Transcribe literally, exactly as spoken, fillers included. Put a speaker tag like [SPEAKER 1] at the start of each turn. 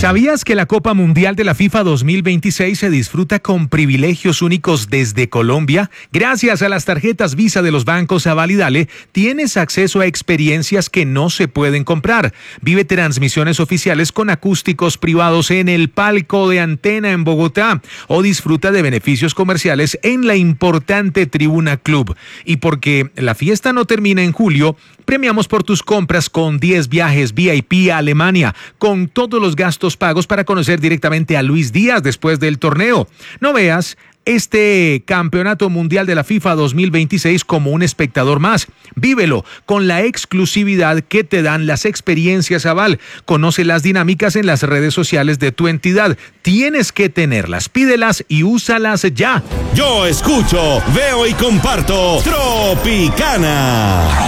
[SPEAKER 1] ¿Sabías que la Copa Mundial de la FIFA dos mil veintiséis se disfruta con privilegios únicos desde Colombia? Gracias a las tarjetas Visa de los bancos Aval y Dale, tienes acceso a experiencias que no se pueden comprar. Vive transmisiones oficiales con acústicos privados en el palco de Antena en Bogotá o disfruta de beneficios comerciales en la importante Tribuna Club. Y porque la fiesta no termina en julio, premiamos por tus compras con diez viajes V I P a Alemania, con todos los gastos pagos para conocer directamente a Luis Díaz después del torneo. No veas este Campeonato Mundial de la FIFA dos mil veintiséis como un espectador más. Vívelo con la exclusividad que te dan las experiencias Aval. Conoce las dinámicas en las redes sociales de tu entidad. Tienes que tenerlas, pídelas y úsalas ya.
[SPEAKER 2] Yo escucho, veo y comparto Tropicana.